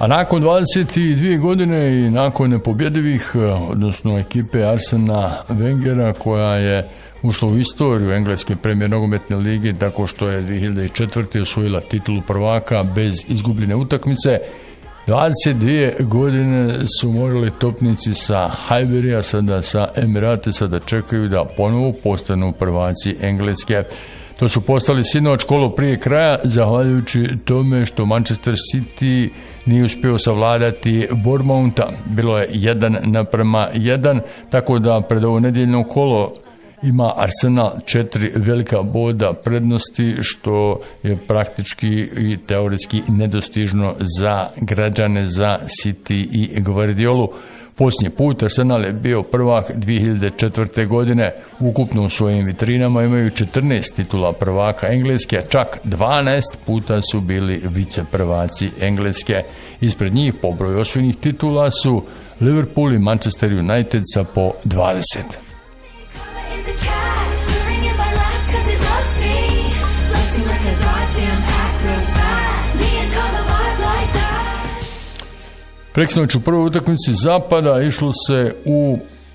A nakon 22 godine i nakon nepobjedivih, odnosno ekipe Arsena Wengera koja je ušla u istoriju engleske premijer nogometne lige tako što je 2004. osvojila titulu prvaka bez izgubljene utakmice, 22 godine su morali topnici sa Highburyja, sada sa Emiratesa da čekaju da ponovo postanu prvaci Engleske. To su postali sinoć kolo prije kraja, zahvaljujući tome što Manchester City nije uspio savladati Bournemoutha. Bilo je 1:1, tako da pred ovo nedjeljno kolo ima Arsenal 4 velika boda prednosti, što je praktički i teoretski nedostižno za građane, za City i Guardiolu. Posljednji put Arsenal je bio prvak 2004. godine. Ukupno u svojim vitrinama imaju 14 titula prvaka Engleske, a čak 12 puta su bili viceprvaci Engleske. Ispred njih po broju osvojenih titula su Liverpool i Manchester United sa po 20. Preksinoć u prvoj utakmici zapada išlo se u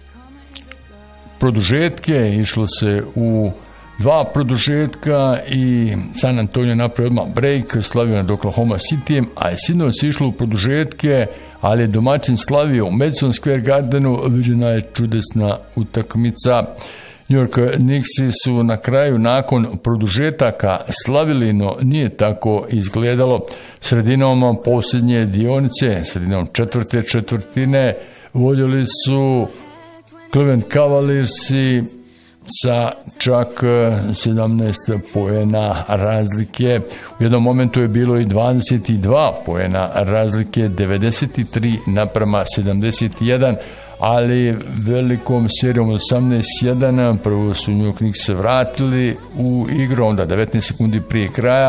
produžetke, išlo se u 2 produžetka i San Antonio napravio odmah break, slavio nad Oklahoma Cityjem, a je sinoć se išlo u produžetke, ali je domaćin slavio u Madison Square Gardenu, viđena je čudesna utakmica. New York Knicksi su na kraju nakon produžetaka slavili, no nije tako izgledalo. Sredinom posljednje dionice, sredinom četvrte četvrtine, vodili su Cleveland Cavaliersi sa čak 17 poena razlike. U jednom momentu je bilo i 22 poena razlike, 93:71, ali velikom serijom 18:1 prvo su New York Knicks se vratili u igru, onda 19 sekundi prije kraja